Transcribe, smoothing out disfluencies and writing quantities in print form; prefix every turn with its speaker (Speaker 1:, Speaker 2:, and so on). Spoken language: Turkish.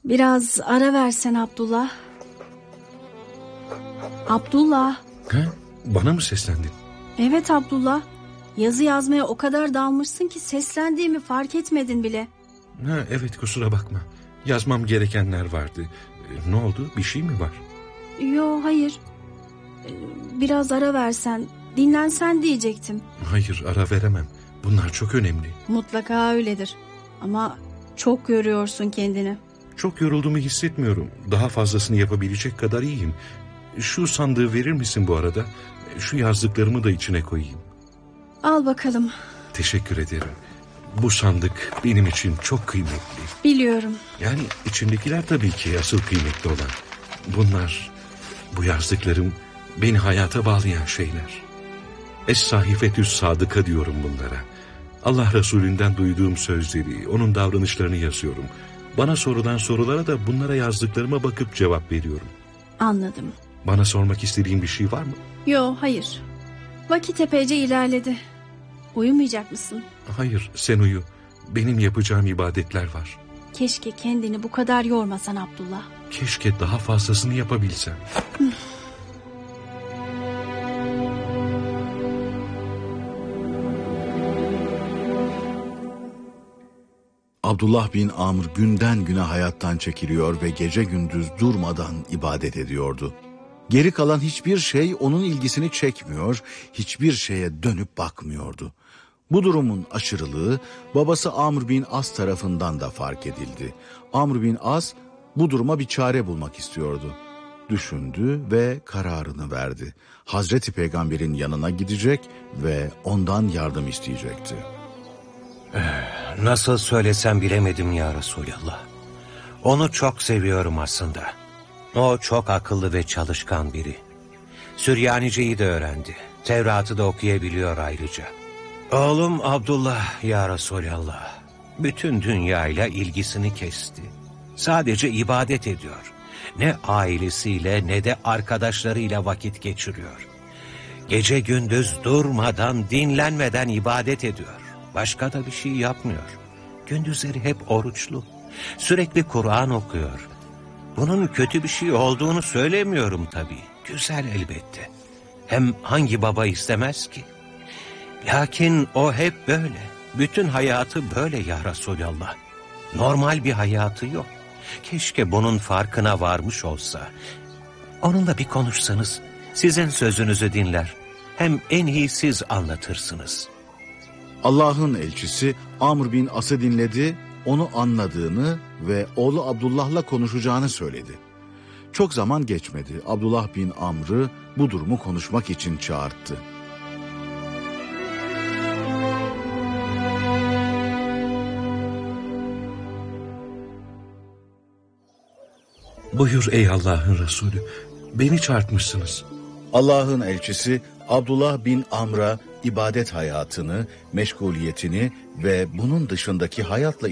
Speaker 1: Biraz ara versen Abdullah. Abdullah.
Speaker 2: Ha? Bana mı seslendin?
Speaker 1: Evet Abdullah. Yazı yazmaya o kadar dalmışsın ki seslendiğimi fark etmedin bile.
Speaker 2: Ha, evet, kusura bakma. Yazmam gerekenler vardı. Ne oldu? Bir şey mi var?
Speaker 1: Yo, hayır. Biraz ara versen, dinlensen diyecektim.
Speaker 2: Hayır, ara veremem. Bunlar çok önemli.
Speaker 1: Mutlaka öyledir. Ama çok yoruyorsun kendini.
Speaker 2: Çok yorulduğumu hissetmiyorum. Daha fazlasını yapabilecek kadar iyiyim. Şu sandığı verir misin bu arada? Şu yazdıklarımı da içine koyayım.
Speaker 1: Al bakalım.
Speaker 2: Teşekkür ederim. Bu sandık benim için çok kıymetli.
Speaker 1: Biliyorum.
Speaker 2: Yani içindekiler tabii ki asıl kıymetli olan. Bunlar, bu yazdıklarım beni hayata bağlayan şeyler. Es-Sahifetü's Sadıka diyorum bunlara. Allah Resulünden duyduğum sözleri, onun davranışlarını yazıyorum. Bana sorulan sorulara da bunlara yazdıklarıma bakıp cevap veriyorum.
Speaker 1: Anladım.
Speaker 2: Bana sormak istediğin bir şey var mı?
Speaker 1: Yo, hayır. Vakit epeyce ilerledi. Uyumayacak mısın?
Speaker 2: Hayır, sen uyu. Benim yapacağım ibadetler var.
Speaker 1: Keşke kendini bu kadar yormasan Abdullah.
Speaker 2: Keşke daha fazlasını yapabilsem.
Speaker 3: Abdullah bin Amr günden güne hayattan çekiliyor ve gece gündüz durmadan ibadet ediyordu. Geri kalan hiçbir şey onun ilgisini çekmiyor, hiçbir şeye dönüp bakmıyordu. Bu durumun aşırılığı babası Amr bin As tarafından da fark edildi. Amr bin As bu duruma bir çare bulmak istiyordu. Düşündü ve kararını verdi. Hazreti Peygamber'in yanına gidecek ve ondan yardım isteyecekti.
Speaker 4: Nasıl söylesem bilemedim ya Resulallah. Onu çok seviyorum aslında. O çok akıllı ve çalışkan biri. Süryanice'yi de öğrendi. Tevrat'ı da okuyabiliyor ayrıca. Oğlum Abdullah ya Resulallah. Bütün dünyayla ilgisini kesti. Sadece ibadet ediyor. Ne ailesiyle ne de arkadaşlarıyla vakit geçiriyor. Gece gündüz durmadan, dinlenmeden ibadet ediyor. Başka da bir şey yapmıyor. Gündüzleri hep oruçlu. Sürekli Kur'an okuyor. Bunun kötü bir şey olduğunu söylemiyorum tabii. Güzel elbette. Hem hangi baba istemez ki? Lakin o hep böyle. Bütün hayatı böyle ya Resulallah. Normal bir hayatı yok. Keşke bunun farkına varmış olsa. Onunla bir konuşsanız, sizin sözünüzü dinler. Hem en iyi siz anlatırsınız.
Speaker 3: Allah'ın elçisi Amr bin As'ı dinledi, onu anladığını ve oğlu Abdullah'la konuşacağını söyledi. Çok zaman geçmedi. Abdullah bin Amr'ı bu durumu konuşmak için çağırttı.
Speaker 2: Buyur ey Allah'ın Resulü. Beni çağırtmışsınız.
Speaker 3: Allah'ın elçisi Abdullah bin Amr'a ibadet hayatını, meşguliyetini ve bunun dışındaki hayatla